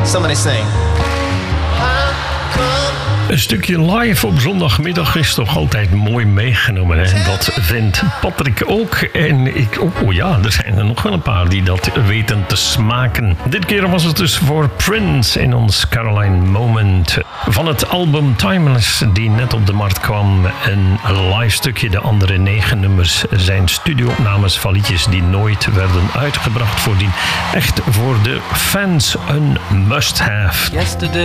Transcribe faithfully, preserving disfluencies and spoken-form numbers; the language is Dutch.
Somebody sing. Een stukje live op zondagmiddag is toch altijd mooi meegenomen. Hè? Dat vindt Patrick ook. En ik ook. Oh ja, er zijn er nog wel een paar die dat weten te smaken. Dit keer was het dus voor Prince in ons Caroline Moment. Van het album Timeless die net op de markt kwam. Een live stukje. De andere negen nummers zijn studio-opnames van liedjes die nooit werden uitgebracht. Voordien echt voor de fans een must-have. Yesterday